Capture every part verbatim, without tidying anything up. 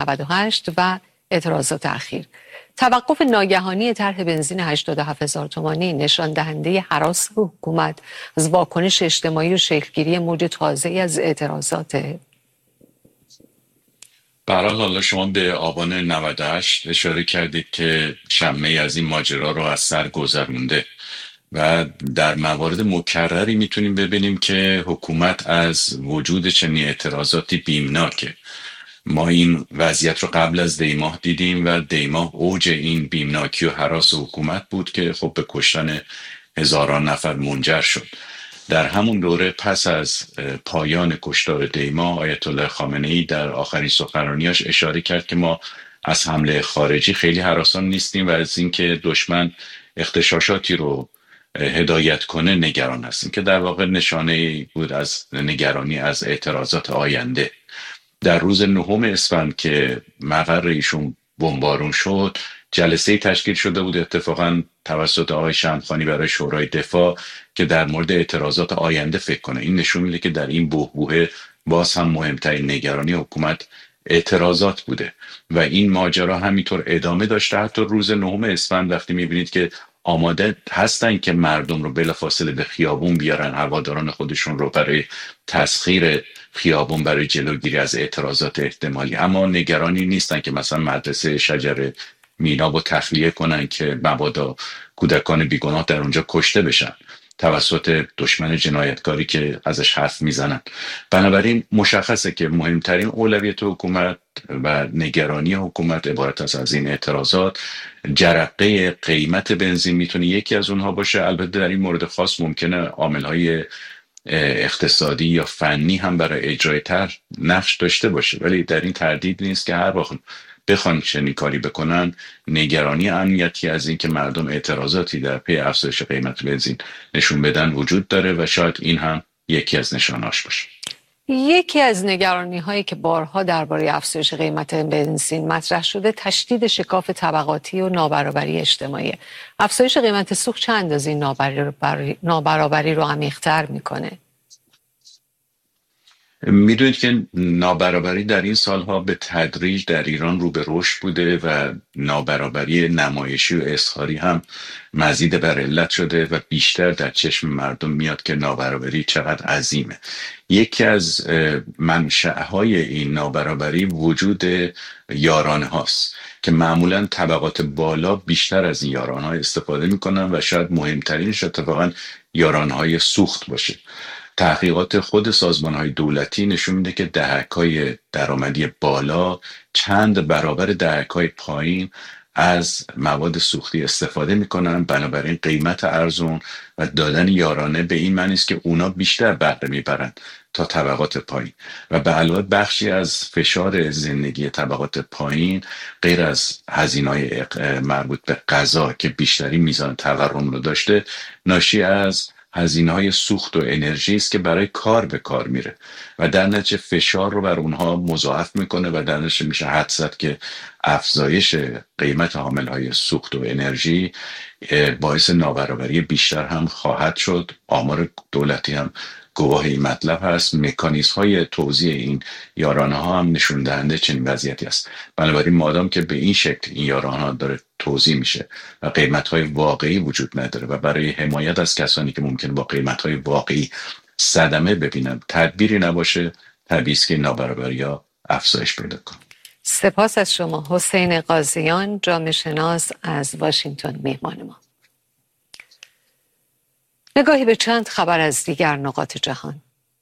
نود و هشت و اعتراضات اخیر. توقف ناگهانی طرح بنزین هشتاد و هفت هزار تومانی نشان دهنده هراس حکومت از واکنش اجتماعی و شکلگیری موج تازه‌ای از اعتراضات. برحال حالا شما به آبان نود و هشت اشاره کردید که شمعی از این ماجرا رو از سر گذرونده و در موارد مکرری میتونیم ببینیم که حکومت از وجود چنین اعتراضاتی بیمناکه. ما این وضعیت رو قبل از دیماه دیدیم و دیماه اوج این بیمناکی و هراس حکومت بود که خب به کشتن هزاران نفر منجر شد. در همون دوره پس از پایان کشتار دیماه آیت الله خامنه‌ای در آخرین سخنرانیاش اشاره کرد که ما از حمله خارجی خیلی هراسان نیستیم و از اینکه دشمن اغتشاشاتی رو هدایت کنه نگران هستیم، که در واقع نشانه بود از نگرانی از اعتراضات آینده. در روز نهم اسفند که مقر ایشون بمبارون شد، جلسه تشکیل شده بود اتفاقا توسط آقای شمخانی برای شورای دفاع که در مورد اعتراضات آینده فکر کنه. این نشون میده که در این بحبوحه باز هم مهمترین نگرانی حکومت اعتراضات بوده و این ماجرا همینطور ادامه داشته. حتی روز نهم اسفند وقتی میبینید که آماده هستن که مردم رو بلافاصله به خیابون بیارن، هواداران خودشون رو برای تسخیر خیابون برای جلوگیری از اعتراضات احتمالی، اما نگرانی نیستن که مثلا مدرسه شجر مینا رو تخلیه کنن که مبادا کودکان بیگناه در اونجا کشته بشن توسط دشمن جنایتکاری که ازش حرف میزنن. بنابراین مشخصه که مهمترین اولویت حکومت و نگرانی حکومت عبارت است از این اعتراضات. جرقه قیمت بنزین میتونه یکی از اونها باشه. البته در این مورد خاص ممکنه عامل‌های اقتصادی یا فنی هم برای اجرای طرح نقش داشته باشه، ولی در این تردید نیست که هر وقت بخوان چنین کاری بکنن نگرانی امنیتی از این که مردم اعتراضاتی در پی افزایش قیمت بنزین نشون بدن وجود داره و شاید این هم یکی از نشانهاش باشه. یکی از نگرانی هایی که بارها درباره افزایش قیمت بنزین مطرح شده تشدید شکاف طبقاتی و نابرابری اجتماعی. افزایش قیمت سوخت چه اندازه نابرابری نابرابری رو عمیق‌تر میکنه؟ میدونید که نابرابری در این سالها به تدریج در ایران رو به رشد بوده و نابرابری نمایشی و اظهاری هم مزید بر علت شده و بیشتر در چشم مردم میاد که نابرابری چقدر عظیمه. یکی از منشأهای این نابرابری وجود یارانه هاست که معمولا طبقات بالا بیشتر از این یارانه ها استفاده میکنن و شاید مهمترینش اتفاقا یارانه های سوخت باشه. تحقیقات خود سازمان‌های دولتی نشون میده که دهک‌های درآمدی بالا چند برابر دهک‌های پایین از مواد سوختی استفاده میکنن. بنابراین قیمت ارزون و دادن یارانه به این معنی است که اونا بیشتر بهره میبرن تا طبقات پایین و به علاوه بخشی از فشار زندگی طبقات پایین غیر از هزینه‌های مربوط به غذا که بیشتری میزان تورم رو داشته، ناشی از هزینه‌های سوخت و انرژی است که برای کار به کار میره و در نتیجه فشار رو بر اونها مضاعف میکنه و در نتیجه میشه حدس زد که افزایش قیمت حاملهای سوخت و انرژی باعث نابرابری بیشتر هم خواهد شد. آمار دولتی هم گواه این مطلب هست. مکانیزم های توزیع این یارانه ها هم نشون دهنده چنین وضعیتی است. بنابراین مادام که به این شکل این یارانه ها داره توزیع میشه و قیمت های واقعی وجود نداره و برای حمایت از کسانی که ممکن با قیمت های واقعی صدمه ببینن تدبیری نباشه، طبیعی است که نابرابری ها افزایش پیدا کنه. سپاس از شما حسین قاضیان، جامعه شناس از واشنگتن مهمان ما. نگاهی به چند خبر از دیگر نقاط جهان.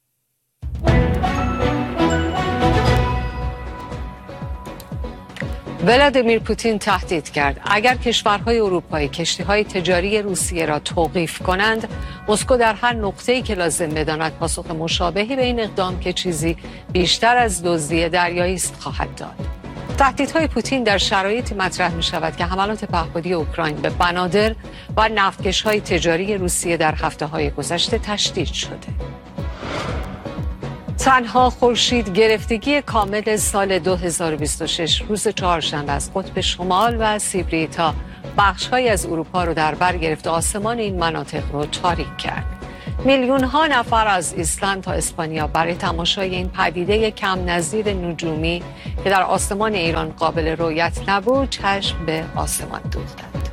ولادیمیر پوتین تهدید کرد اگر کشورهای اروپایی کشتی‌های تجاری روسیه را توقیف کنند، مسکو در هر نقطه‌ای که لازم بداند پاسخ مشابهی به این اقدام که چیزی بیشتر از دزدی دریایی است خواهد داد. تهدیدهای پوتین در شرایطی مطرح می شود که حملات پهپادی اوکراین به بنادر و نفتکش‌های تجاری روسیه در هفته‌های گذشته تشدید شده. تنها خورشید گرفتگی کامل سال دو هزار و بیست و شش روز چهارشنبه از قطب شمال و سیبری تا بخش‌هایی از اروپا رو در بر گرفت و آسمان این مناطق رو تاریک کرد. میلیون ها نفر از ایسلند تا اسپانیا برای تماشای این پدیده کم نظیر نجومی که در آسمان ایران قابل رؤیت نبود چشم به آسمان دوختند.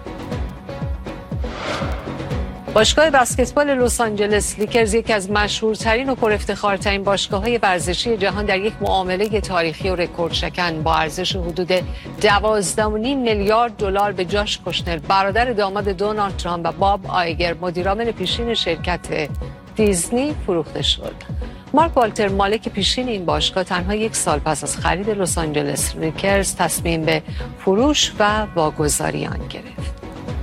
باشگاه بسکتبال لس آنجلس لیکرز یکی از مشهورترین و پرافتخارترین باشگاه‌های ورزشی جهان در یک معامله تاریخی و رکوردشکن با ارزش حدود دوازده و نیم میلیارد دلار به جاش کوشنر برادر داماد دونالد ترامپ و باب آیگر مدیرعامل پیشین شرکت دیزنی فروخته شد. مارک والتر مالک پیشین این باشگاه تنها یک سال پس از خرید لس آنجلس لیکرز تصمیم به فروش و واگذاری آن گرفت.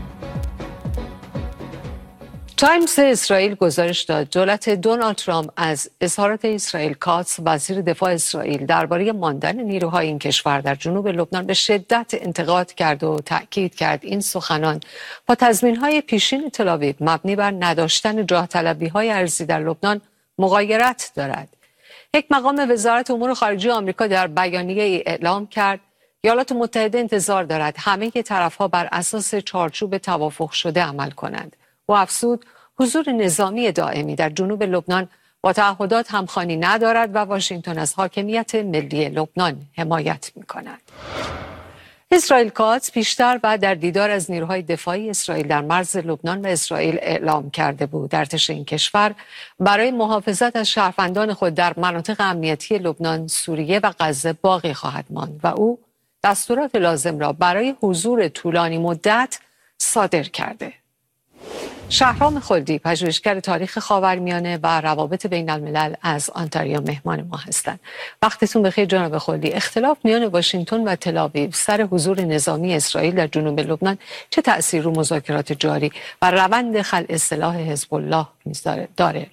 تایمز اسرائیل گزارش داد دولت دونالد ترامپ از اظهارات اسرائیل کاتس وزیر دفاع اسرائیل درباره ماندن نیروهای این کشور در جنوب لبنان به شدت انتقاد کرد و تأکید کرد این سخنان با تضمین‌های پیشین تل‌آویو مبنی بر نداشتن جاه طلبی‌های ارضی در لبنان مغایرت دارد. یک مقام وزارت امور خارجه آمریکا در بیانیه اعلام کرد ایالات متحده انتظار دارد همه طرف‌ها بر اساس چارچوب توافق شده عمل کنند. و افزود حضور نظامی دائمی در جنوب لبنان با تعهدات همخوانی ندارد و واشنگتن از حاکمیت ملی لبنان حمایت می‌کند. اسرائیل کاتس پیشتر و در دیدار از نیروهای دفاعی اسرائیل در مرز لبنان و اسرائیل اعلام کرده بود ارتش این کشور برای محافظت از شهروندان خود در مناطق امنیتی لبنان، سوریه و غزه باقی خواهد ماند و او دستورات لازم را برای حضور طولانی مدت صادر کرده. شهرام خلدی پژوهشگر تاریخ خاورمیانه و روابط بین الملل از آنتاریو مهمان ما هستند. وقتتون بخیر جناب خلدی. اختلاف میان واشنگتن و تل‌آویو سر حضور نظامی اسرائیل در جنوب لبنان چه تأثیر رو مذاکرات جاری و روند خلع سلاح حزب الله داره؟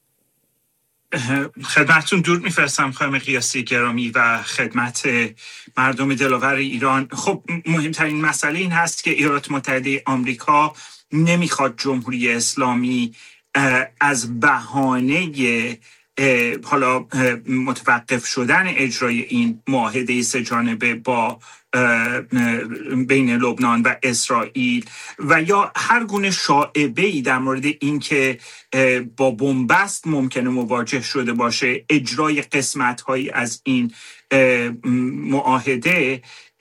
خدمتتون درود میفرستم خانم قیاسی گرامی و خدمت مردم دلاور ایران. خب مهمترین مسئله این هست که ایالات متحده آمریکا نمیخواد جمهوری اسلامی از بهانه حالا متوقف شدن اجرای این معاهده سه جانبه با بین لبنان و اسرائیل و یا هر گونه شائبه‌ای در مورد این که با بنبست ممکنه مواجه شده باشه اجرای قسمت‌هایی از این معاهده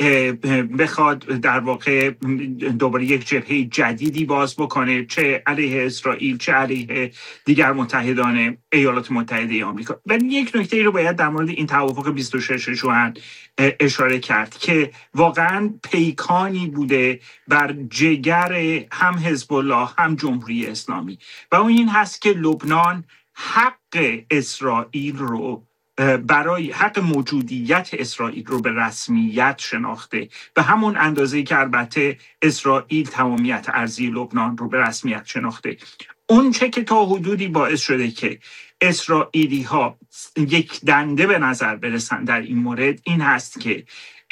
بخواد در واقع دوباره یک جبهه جدیدی باز بکنه، چه علیه اسرائیل چه علیه دیگر متحدان ایالات متحده آمریکا. ولی یک نکته ای رو باید در مورد این توافق بیست و شش ژوئن اشاره کرد که واقعا پیکانی بوده بر جگر هم حزب الله هم جمهوری اسلامی و اون این هست که لبنان حق اسرائیل رو برای حق موجودیت اسرائیل رو به رسمیت شناخته به همون اندازه‌ای که البته اسرائیل تمامیت ارضی لبنان رو به رسمیت شناخته. اون چه که تا حدودی باعث شده که اسرائیلی ها یک دنده به نظر برسن در این مورد این هست که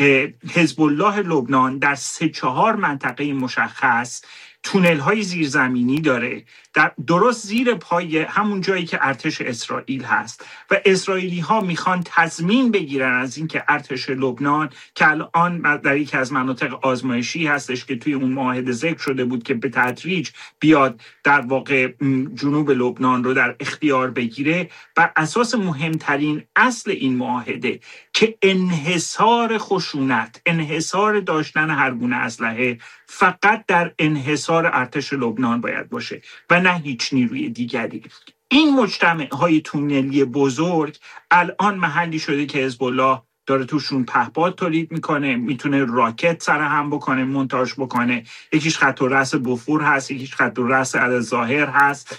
حزب الله لبنان در سه چهار منطقه مشخص تونل های زیرزمینی داره در درست زیر پای همون جایی که ارتش اسرائیل هست و اسرائیلی ها میخوان تضمین بگیرن از این که ارتش لبنان که الان در یکی از مناطق آزمایشی هستش که توی اون معاهده ذکر شده بود که به تدریج بیاد در واقع جنوب لبنان رو در اختیار بگیره، بر اساس مهمترین اصل این معاهده که انحصار خشونت، انحصار داشتن هر گونه اسلحه فقط در انحصار ارتش لبنان باید باشه و نه هیچ نیروی دیگری. این مجتمع‌های تونلی بزرگ الان محلی شده که حزب الله داره توشون پهپاد تولید میکنه، میتونه راکت سرهم بکنه، مونتاژ بکنه. یکیش خط الرأس بوفور هست، یکیش خط الرأس الظاهر هست،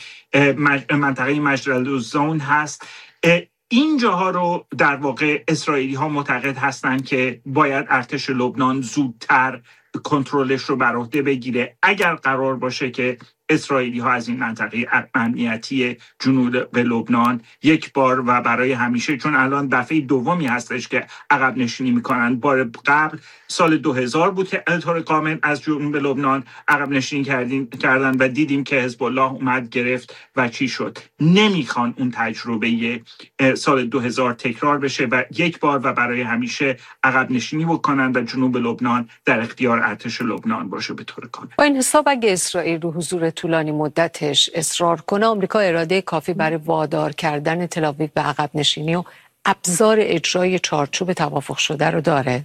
منطقه مجرالزون هست. این جاها رو در واقع اسرائیلی ها معتقد هستند که باید ارتش لبنان زودتر کنترلش رو بر عهده بگیره اگر قرار باشه که اسرائیلی ها از این منطقه امنیتی جنوب لبنان یک بار و برای همیشه، چون الان دفعه دومی هستش که عقب نشینی میکنن. بار قبل سال دو هزار بود که طور کامل از جنوب لبنان عقب نشینی کردین کردن و دیدیم که حزب الله اومد گرفت و چی شد. نمیخوان اون تجربه سال دو هزار تکرار بشه و یک بار و برای همیشه عقب نشینی بکنن و جنوب لبنان در اختیار ارتش لبنان باشه به طور کامل. با این حساب اگه اسرائیل رو حضور طولانی مدتش اصرار کنه، آمریکا اراده کافی برای وادار کردن تل‌آویو به عقب نشینی و ابزار اجرای چارچوب توافق شده رو داره؟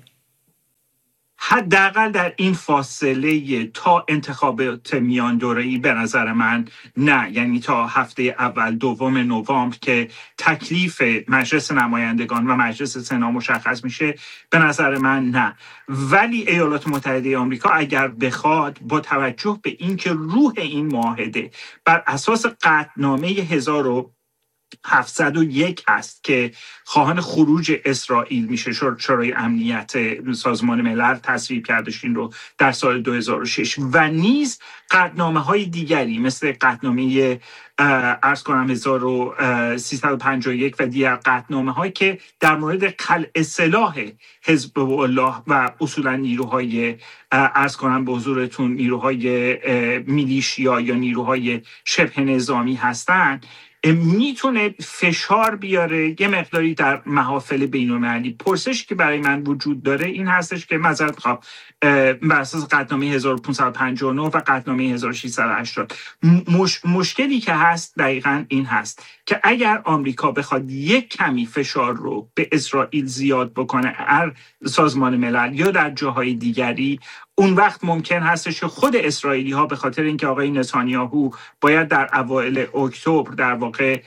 حداقل در این فاصله تا انتخابات میان دوره‌ای به نظر من نه، یعنی تا هفته اول دوم نوامبر که تکلیف مجلس نمایندگان و مجلس سنا مشخص میشه، به نظر من نه. ولی ایالات متحده آمریکا اگر بخواد با توجه به اینکه روح این معاهده بر اساس قطعنامه هزار و هفتصد و یک هست که خواهان خروج اسرائیل میشه، شورای امنیت سازمان ملل تصویب کردش این رو در سال دو هزار و شش، و نیز قطعنامه های دیگری مثل قطعنامه عرض کنم هزار و سیصد و پنجاه و یک و دیگر قطعنامه هایی که در مورد خلع سلاح حزب الله و اصولا نیروهای عرض کنم به حضورتون نیروهای میلیشیا یا نیروهای شبه نظامی هستند، میتونه فشار بیاره یه مقداری در محافل بین‌المللی. پرسشی که برای من وجود داره این هستش که معذرت خواهم بر اساس قطعنامه هزار و پانصد و پنجاه و نه و قطعنامه هزار و ششصد و هشتاد مش... مشکلی که هست دقیقاً این هست که اگر آمریکا بخواد یک کمی فشار رو به اسرائیل زیاد بکنه در سازمان ملل یا در جاهای دیگری، اون وقت ممکن هستش که خود اسرائیلی ها به خاطر اینکه آقای نتانیاهو باید در اوایل اکتبر در واقع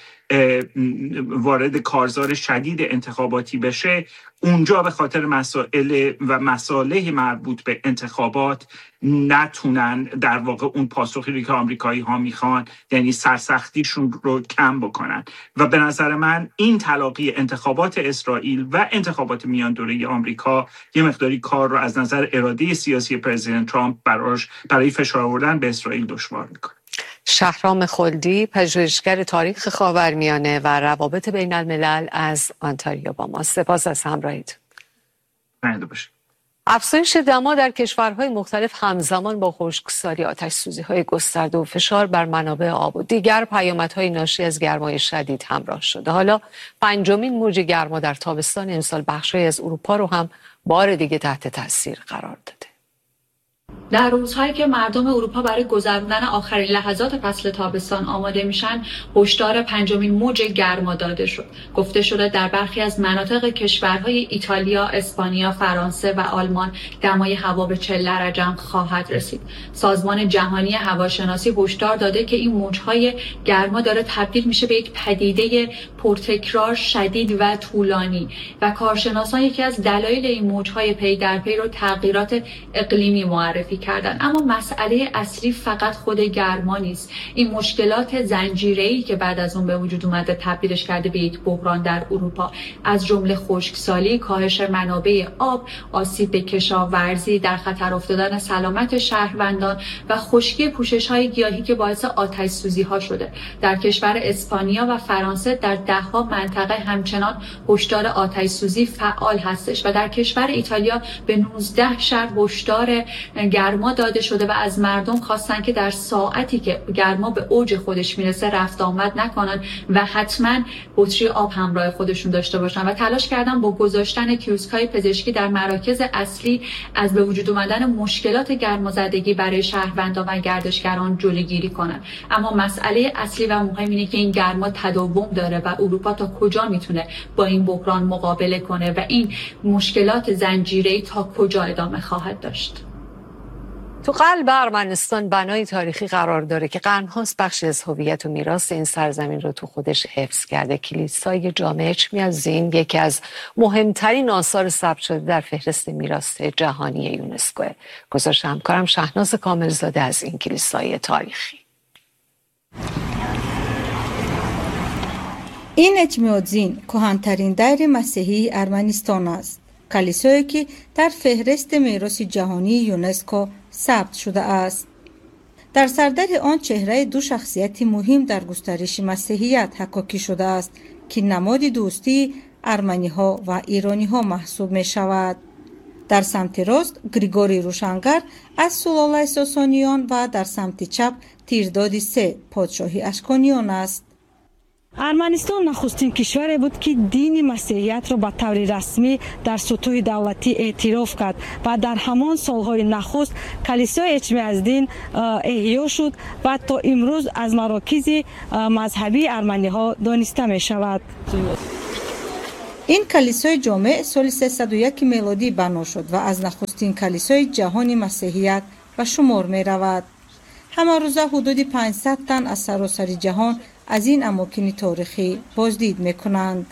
وارد کارزار شدید انتخاباتی بشه، اونجا به خاطر مسائل و مصالح مربوط به انتخابات نتونن در واقع اون پاسخی که آمریکایی ها میخوان، یعنی سرسختیشون رو کم بکنن. و به نظر من این تلاقی انتخابات اسرائیل و انتخابات میان دوره آمریکا یه مقداری کار رو از نظر اراده سیاسی پرزیدنت ترامپ براش برای فشار آوردن به اسرائیل دشوار میکنه. شهرام خلدی، پژوهشگر تاریخ خاورمیانه و روابط بین الملل از آنتاریو با ما. سپاس از همراهیت. ممنون باشید. افزایش دما در کشورهای مختلف همزمان با خشکسالی، آتش‌سوزی‌های گسترده و فشار بر منابع آب و دیگر پیامدهای ناشی از گرمای شدید همراه شده. حالا پنجمین موج گرما در تابستان امسال بخشی از اروپا رو هم بار دیگه تحت تاثیر قرار داده. در روزهایی که مردم اروپا برای گذراندن آخرین لحظات فصل تابستان آماده میشن، هشدار پنجمین موج گرما داده شد. گفته شده در برخی از مناطق کشورهای ایتالیا، اسپانیا، فرانسه و آلمان دمای هوا به چهل درجه هم خواهد رسید. سازمان جهانی هواشناسی هشدار داده که این موجهای گرما داره تبدیل میشه به یک پدیده پرتکرار، شدید و طولانی و کارشناسان یکی از دلایل این موجهای پی در پی رو تغییرات اقلیمی معرفی کردن. اما مسئله اصلی فقط خود گرما نیست. این مشکلات زنجیره‌ای که بعد از اون به وجود اومده تبدیلش کرده به یک بحران در اروپا، از جمله خشکسالی، کاهش منابع آب، آسیب به کشاورزی، در خطر افتادن سلامت شهروندان و خشکی پوشش‌های گیاهی که باعث آتش‌سوزی‌ها شده. در کشور اسپانیا و فرانسه در ده‌ها منطقه همچنان هشدار آتش‌سوزی فعال هستش و در کشور ایتالیا به نوزده شهر هشدار گرما داده شده و از مردم خواستن که در ساعتی که گرما به اوج خودش میرسه رفت آمد نکنن و حتما بطری آب همراه خودشون داشته باشن و تلاش کردن با گذاشتن کیوسک‌های پزشکی در مراکز اصلی از به وجود آمدن مشکلات گرمازدگی برای شهروندان و گردشگران جلوگیری کنن. اما مسئله اصلی و مهم اینه که این گرما تداوم داره و اروپا تا کجا میتونه با این بحران مقابله کنه و این مشکلات زنجیره‌ای تا کجا ادامه خواهد داشت. تو قلب ارمنستان بنای تاریخی قرار داره که قرن‌هاست بخشی از هویت و میراث این سرزمین رو تو خودش حفظ کرده. کلیسای جامع اچمی الزین یکی از مهمترین آثار ثبت شده در فهرست میراث جهانی یونسکو. گزارش همکارم شهناز کاملزاده از این کلیسای تاریخی. این اچمی الزین کهن‌ترین دیر مسیحی ارمنستان است. کلیسایی که در فهرست میراث جهانی یونسکو ثبت شده است. در سردر آن چهره دو شخصیت مهم در گسترش مسیحیت حکاکی شده است که نماد دوستی ارمنی ها و ایرانی ها محسوب می شود. در سمت راست گریگوری روشنگر از سلاله ساسانیان و در سمت چپ تیرداد سه پادشاهی اشکانیان است. ارمنستان نخستین کشوری بود که دین مسیحیت را به طور رسمی در سطوح دولتی اعتراف کرد و در همان سالهای نخست کلیسای اچمیادین احیا شد و تا امروز از مراکز مذهبی ارمنی ها دانسته می شود. این کلیسای جامع سال سیصد و یک میلادی بنا شد و از نخستین کلیسای جهان مسیحیت به شمار می رود. همه روزه حدود پانصد تن از سراسر جهان از این اماکن تاریخی بازدید می کنند.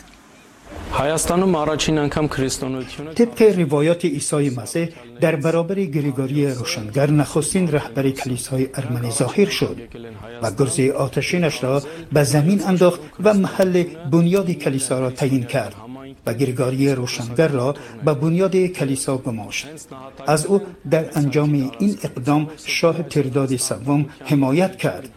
طبق روایات عیسی مسیح در برابر گریگوری روشنگر نخستین رهبر کلیسای ارمنی ظاهر شد و گرز آتشینش را به زمین انداخت و محل بنیاد کلیسا را تعیین کرد و گریگوری روشنگر را به بنیاد کلیسا گماشت. از او در انجام این اقدام شاه ترداد سوم حمایت کرد.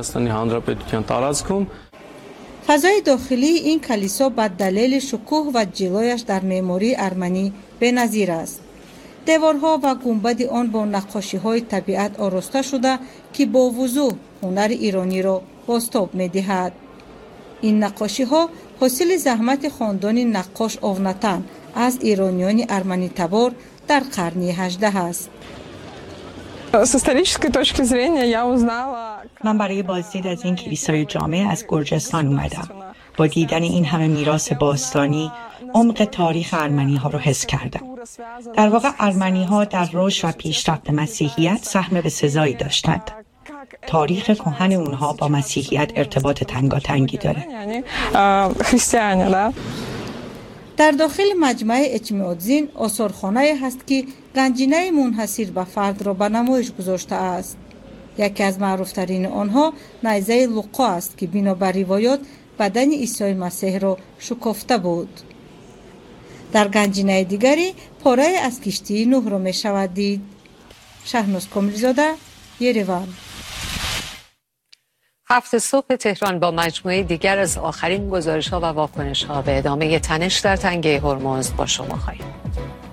فضای داخلی این کلیسا به دلیل شکوه و جلویش در معماری ارمنی بی‌نظیر است. دیوارها و گنبد آن با نقاشی‌های طبیعت آراسته شده که با وضوح هنر ایرانی را بازتاب می‌دهد. این نقاشی‌ها حاصل زحمت خاندان نقاش آونتن از ایرانیان ارمنی تبار در قرن هجدهم است. من برای بازدید از این کلیسای جامع از گرجستان اومدم. با دیدن این همه میراث باستانی عمق تاریخ ارمنی ها رو حس کردم. در واقع ارمنی ها در رشد و پیشرفت مسیحیت سهم بسزایی داشتند. تاریخ کهن اونها با مسیحیت ارتباط تنگاتنگی داره. در داخل مجمع اچمیادین آثارخانه هست که گنجینه منحصر به فرد را به نمایش گذاشته است. یکی از معروفترین آنها نیزه لوقا است که بنابر روایات بدن عیسی مسیح را شکافته بود. در گنجینه دیگری پاره از کشتی نوح را می شود دید. شهناز کاملزاده، یریوان. هفت صبح تهران با مجموعه دیگر از آخرین گزارش‌ها و واکنش‌ها به ادامه تنش در تنگه هرمز با شما خواهیم.